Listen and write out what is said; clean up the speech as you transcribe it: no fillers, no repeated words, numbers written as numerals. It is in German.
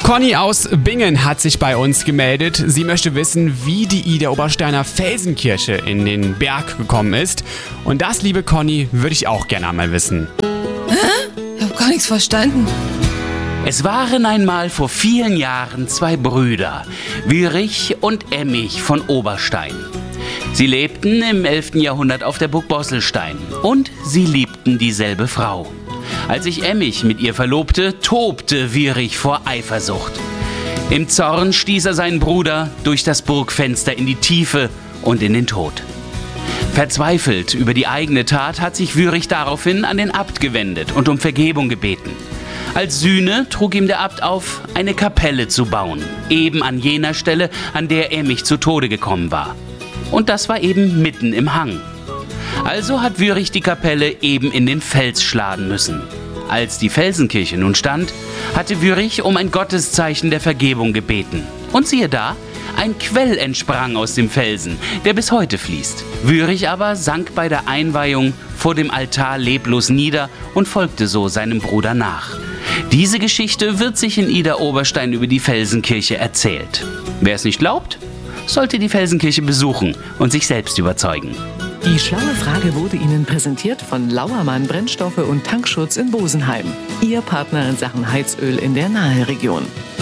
Conny aus Bingen hat sich bei uns gemeldet. Sie möchte wissen, wie die Idar-Obersteiner Felsenkirche in den Berg gekommen ist. Und das, liebe Conny, würde ich auch gerne einmal wissen. Ich habe gar nichts verstanden. Es waren einmal vor vielen Jahren zwei Brüder, Wierich und Emmich von Oberstein. Sie lebten im 11. Jahrhundert auf der Burg Bosselstein und sie liebten dieselbe Frau. Als sich Emmich mit ihr verlobte, tobte Wierich vor Eifersucht. Im Zorn stieß er seinen Bruder durch das Burgfenster in die Tiefe und in den Tod. Verzweifelt über die eigene Tat hat sich Wierich daraufhin an den Abt gewendet und um Vergebung gebeten. Als Sühne trug ihm der Abt auf, eine Kapelle zu bauen, eben an jener Stelle, an der Emmich zu Tode gekommen war. Und das war eben mitten im Hang. Also hat Wierich die Kapelle eben in den Fels schlagen müssen. Als die Felsenkirche nun stand, hatte Wierich um ein Gotteszeichen der Vergebung gebeten. Und siehe da, ein Quell entsprang aus dem Felsen, der bis heute fließt. Wierich aber sank bei der Einweihung vor dem Altar leblos nieder und folgte so seinem Bruder nach. Diese Geschichte wird sich in Idar-Oberstein über die Felsenkirche erzählt. Wer es nicht glaubt, sollte die Felsenkirche besuchen und sich selbst überzeugen. Die schlaue Frage wurde Ihnen präsentiert von Lauermann Brennstoffe und Tankschutz in Bosenheim. Ihr Partner in Sachen Heizöl in der Naheregion.